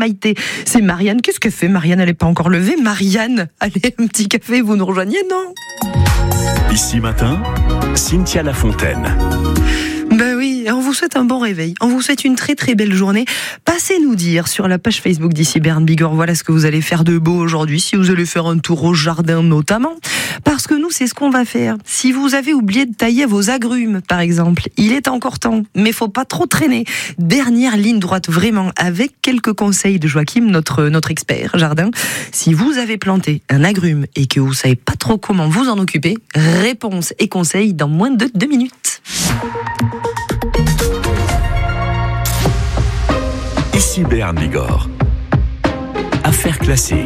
Maïté, c'est Marianne. Qu'est-ce qu'elle fait, Marianne? Elle n'est pas encore levée. Marianne, allez, un petit café, vous nous rejoignez, non? Ici Matin, Cynthia Lafontaine. Ben oui, on vous souhaite un bon réveil. On vous souhaite une très très belle journée. Passez nous dire sur la page Facebook d'Ici Béarn Bigorre, voilà ce que vous allez faire de beau aujourd'hui, si vous allez faire un tour au jardin notamment. Parce que nous, c'est ce qu'on va faire. Si vous avez oublié de tailler vos agrumes, par exemple, il est encore temps, mais faut pas trop traîner. Dernière ligne droite, vraiment, avec quelques conseils de Joachim, notre expert jardin. Si vous avez planté un agrume et que vous savez pas trop comment vous en occuper, réponse et conseils dans moins de 2 minutes. Ici Béarn Bigorre. Affaires classées.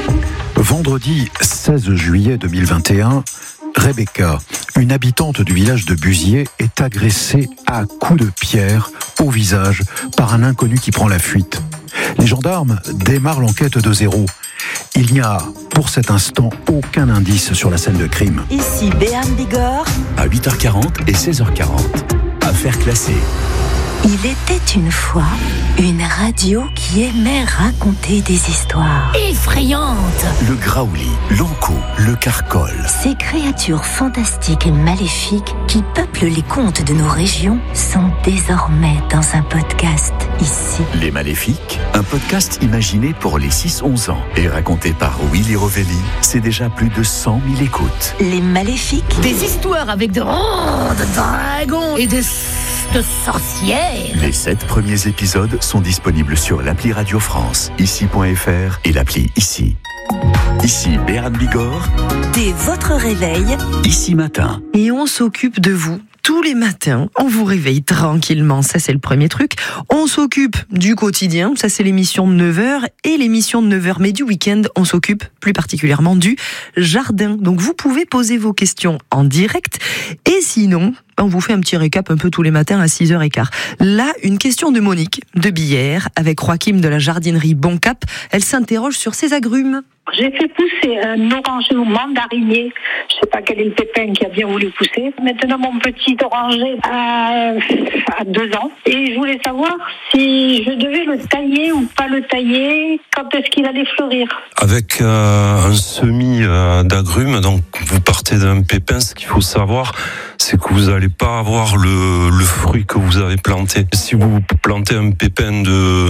Vendredi 16 juillet 2021, Rebecca, une habitante du village de Buziers, est agressée à coups de pierre au visage par un inconnu qui prend la fuite. Les gendarmes démarrent l'enquête de zéro. Il n'y a, pour cet instant, aucun indice sur la scène de crime. Ici Béarn Bigorre. À 8h40 et 16h40. Affaires classées. Il était une fois une radio qui aimait raconter des histoires effrayantes. Le graouli, l'ankou, le carcol. Ces créatures fantastiques et maléfiques qui peuplent les contes de nos régions sont désormais dans un podcast ici. Les Maléfiques, un podcast imaginé pour les 6-11 ans et raconté par Willy Rovelli. C'est déjà plus de 100 000 écoutes. Les Maléfiques. Des histoires avec de dragons et de sorcières. Les 7 premiers épisodes sont disponibles sur l'appli Radio France, ici.fr et l'appli Ici. Ici Béarn Bigorre. Dès votre réveil, Ici Matin. Et on s'occupe de vous. Tous les matins, on vous réveille tranquillement, ça c'est le premier truc. On s'occupe du quotidien, ça c'est l'émission de 9h et l'émission de 9h. Mais du week-end, on s'occupe plus particulièrement du jardin. Donc vous pouvez poser vos questions en direct. Et sinon, on vous fait un petit récap un peu tous les matins à 6h15. Là, une question de Monique de Billère avec Joachim de la jardinerie Bon Cap. Elle s'interroge sur ses agrumes. J'ai fait pousser un oranger ou mandarinier. Je sais pas quel est le pépin qui a bien voulu pousser. Maintenant, mon petit oranger a 2 ans. Et je voulais savoir si je devais le tailler ou pas le tailler. Quand est-ce qu'il allait fleurir? Avec un semis d'agrumes, donc vous partez d'un pépin. Ce qu'il faut savoir, c'est que vous n'allez pas avoir le fruit que vous avez planté. Si vous plantez un pépin de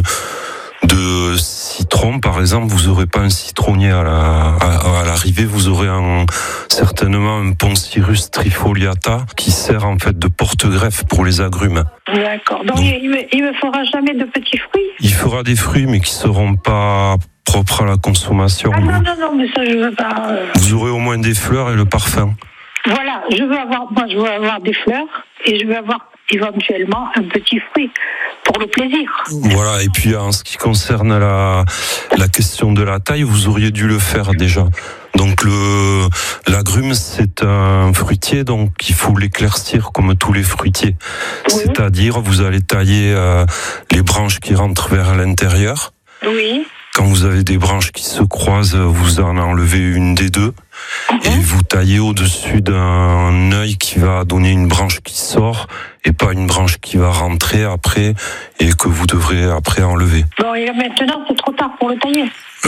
citron, par exemple, vous n'aurez pas un citronnier à l'arrivée, vous aurez certainement un Poncirus trifoliata qui sert en fait de porte-greffe pour les agrumes. D'accord. Donc il me fera jamais de petits fruits? Il fera des fruits, mais qui seront pas propres à la consommation. Ah non, mais ça je veux pas. Vous aurez au moins des fleurs et le parfum. Voilà, je veux avoir des fleurs et je veux avoir éventuellement un petit fruit pour le plaisir. Voilà, et puis en ce qui concerne la question de la taille, vous auriez dû le faire déjà. Donc l'agrume, c'est un fruitier, donc il faut l'éclaircir comme tous les fruitiers. Oui. C'est-à-dire, vous allez tailler les branches qui rentrent vers l'intérieur. Oui. Quand vous avez des branches qui se croisent, vous en enlevez une des deux. Et vous taillez au-dessus d'un œil qui va donner une branche qui sort et pas une branche qui va rentrer après et que vous devrez après enlever. Bon, et maintenant c'est trop tard pour le tailler.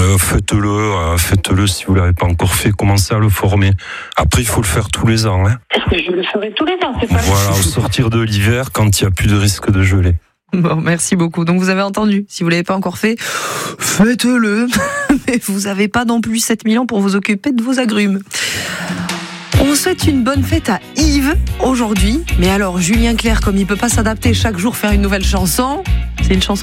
Faites-le si vous l'avez pas encore fait. Commencez à le former. Après, il faut le faire tous les ans. Hein. Est-ce que je le ferai tous les ans? C'est pas voilà, au sortir de l'hiver, quand il n'y a plus de risque de geler. Bon, merci beaucoup. Donc vous avez entendu, si vous l'avez pas encore fait, faites-le. Mais vous n'avez pas non plus 7000 ans pour vous occuper de vos agrumes. On souhaite une bonne fête à Yves aujourd'hui. Mais alors, Julien Clerc, comme il peut pas s'adapter chaque jour faire une nouvelle chanson, c'est une chanson